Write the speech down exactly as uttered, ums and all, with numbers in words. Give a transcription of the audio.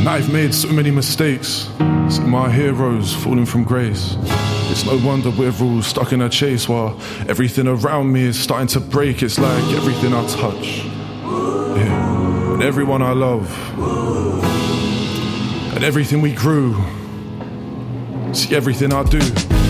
I've made so many mistakes, see my heroes falling from grace. It's no wonder we're all stuck in a chase while everything around me is starting to break. It's like everything I touch, yeah, and everyone I love, and everything we grew. See, everything I do